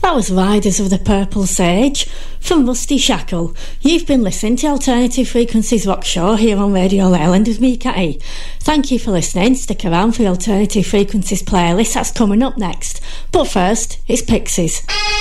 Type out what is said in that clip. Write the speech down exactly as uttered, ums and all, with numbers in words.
That was Riders of the Purple Sage from Rusty Shackle. You've been listening to Alternative Frequencies Rock Show here on Radio Leyland with me, Catty. Thank you for listening. Stick around for the Alternative Frequencies playlist. That's coming up next. But first, it's Pixies.